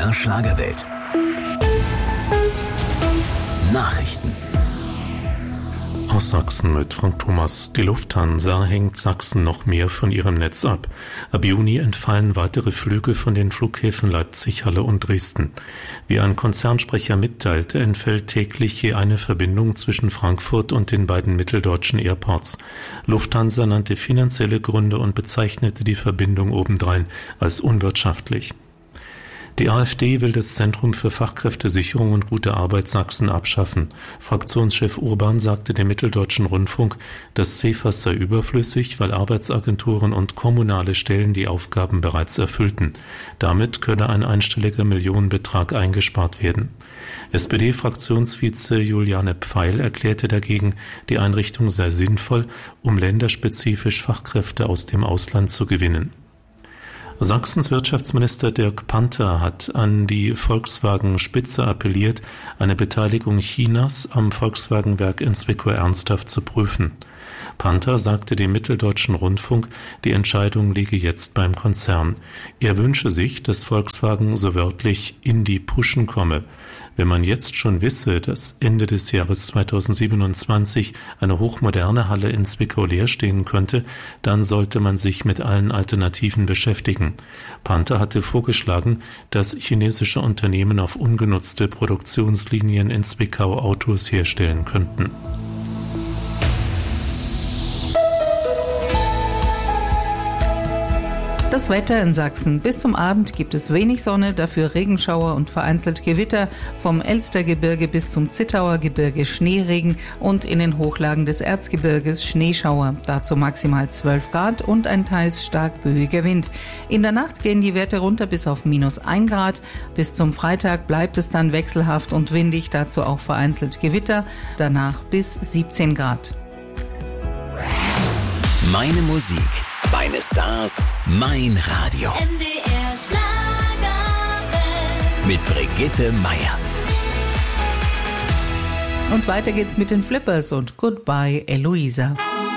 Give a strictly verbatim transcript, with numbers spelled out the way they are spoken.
R Schlagerwelt. Nachrichten. Aus Sachsen mit Frank Thomas. Die Lufthansa hängt Sachsen noch mehr von ihrem Netz ab. Ab Juni entfallen weitere Flüge von den Flughäfen Leipzig, Halle und Dresden. Wie ein Konzernsprecher mitteilte, entfällt täglich je eine Verbindung zwischen Frankfurt und den beiden mitteldeutschen Airports. Lufthansa nannte finanzielle Gründe und bezeichnete die Verbindung obendrein als unwirtschaftlich. Die AfD will das Zentrum für Fachkräftesicherung und gute Arbeit Sachsen abschaffen. Fraktionschef Urban sagte dem Mitteldeutschen Rundfunk, das C F A S sei überflüssig, weil Arbeitsagenturen und kommunale Stellen die Aufgaben bereits erfüllten. Damit könne ein einstelliger Millionenbetrag eingespart werden. S P D-Fraktionsvize Juliane Pfeil erklärte dagegen, die Einrichtung sei sinnvoll, um länderspezifisch Fachkräfte aus dem Ausland zu gewinnen. Sachsens Wirtschaftsminister Dirk Panther hat an die Volkswagen-Spitze appelliert, eine Beteiligung Chinas am Volkswagen-Werk in Zwickau ernsthaft zu prüfen. Panther sagte dem Mitteldeutschen Rundfunk, die Entscheidung liege jetzt beim Konzern. Er wünsche sich, dass Volkswagen so wörtlich in die Puschen komme. Wenn man jetzt schon wisse, dass Ende des Jahres zweitausendsiebenundzwanzig eine hochmoderne Halle in Zwickau leer stehen könnte, dann sollte man sich mit allen Alternativen beschäftigen. Panther hatte vorgeschlagen, dass chinesische Unternehmen auf ungenutzte Produktionslinien in Zwickau Autos herstellen könnten. Das Wetter in Sachsen. Bis zum Abend gibt es wenig Sonne, dafür Regenschauer und vereinzelt Gewitter. Vom Elstergebirge bis zum Zittauer Gebirge Schneeregen und in den Hochlagen des Erzgebirges Schneeschauer. Dazu maximal zwölf Grad und ein teils stark böiger Wind. In der Nacht gehen die Werte runter bis auf minus ein Grad. Bis zum Freitag bleibt es dann wechselhaft und windig, dazu auch vereinzelt Gewitter. Danach bis siebzehn Grad. Meine Musik. Meine Stars, mein Radio. M D R Schlagerwelt. Mit Brigitte Meier. Und weiter geht's mit den Flippers und Goodbye Eloisa.